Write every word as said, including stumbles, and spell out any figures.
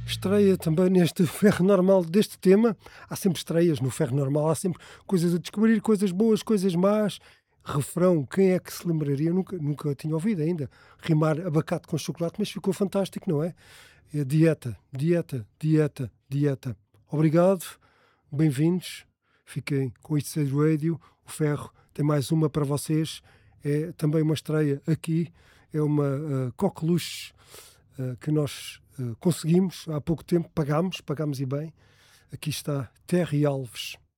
Estreia também neste Ferro Normal deste tema. Há sempre estreias no Ferro Normal, há sempre coisas a descobrir, coisas boas, coisas más. Refrão, quem é que se lembraria? Nunca, nunca tinha ouvido ainda rimar abacate com chocolate, mas ficou fantástico, não é? É dieta, dieta, dieta, dieta. Obrigado, bem-vindos. Fiquem com It's a Radio. O Ferro tem mais uma para vocês. É também uma estreia aqui. É uma uh, coqueluche uh, que nós uh, conseguimos há pouco tempo. Pagámos, pagámos e bem. Aqui está Terry Alves.